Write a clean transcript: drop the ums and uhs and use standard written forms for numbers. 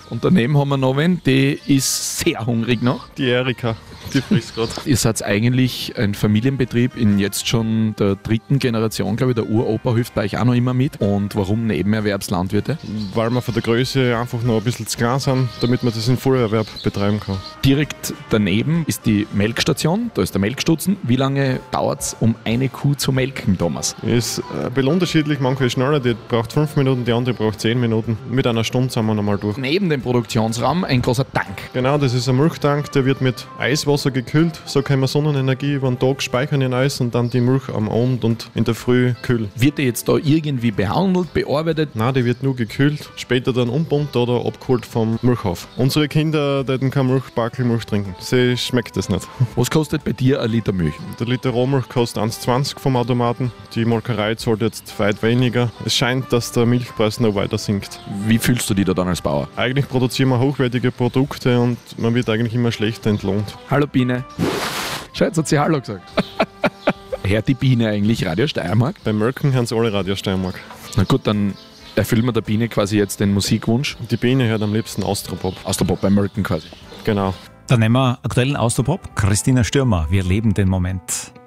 Und daneben haben wir noch wen, die ist sehr hungrig noch. Die Erika, die frisst gerade. Ihr seid eigentlich ein Familienbetrieb in jetzt schon der 3. Generation, glaube ich. Der Uropa hilft bei euch auch noch immer mit. Und warum Nebenerwerbslandwirte? Weil wir von der Größe einfach noch ein bisschen zu klein sind, damit man das in Vollerwerb betreiben kann. Direkt daneben ist die Melkstation, da ist der Melkstutzen. Wie lange dauert es, um eine Kuh zu melken, Thomas? Ist ein bisschen unterschiedlich, manche ist schneller, die braucht 5 Minuten, die andere braucht 10 Minuten. Mit einer Stunde sind wir nochmal durch. Neben dem Produktionsraum ein großer Tank. Genau, das ist ein Milchtank, der wird mit Eiswasser gekühlt. So können wir Sonnenenergie über den Tag speichern in Eis und dann die Milch am Abend und in der Früh kühlen. Wird die jetzt da irgendwie behandelt, bearbeitet? Nein, die wird nur gekühlt, später dann umpumpt oder abgeholt vom Milchhof. Unsere Kinder dürfen keine Milch trinken. Sie schmeckt das nicht. Was kostet bei dir ein Liter Milch? Der Liter Rohmilch kostet 1,20 vom Automaten. Die Molkerei zahlt jetzt weit weniger. Es scheint, dass der Milchpreis noch weiter sinkt. Wie fühlst du dich da dann als Bauer? Eigentlich produzieren wir hochwertige Produkte und man wird eigentlich immer schlechter entlohnt. Hallo Biene. Schau, jetzt hat sie Hallo gesagt. Hört die Biene eigentlich Radio Steiermark? Beim Melken hören sie alle Radio Steiermark. Na gut, dann erfüllen wir der Biene quasi jetzt den Musikwunsch. Die Biene hört am liebsten Austropop. Austropop beim Melken quasi. Genau. Dann nehmen wir aktuellen Austropop. Christina Stürmer, wir leben den Moment.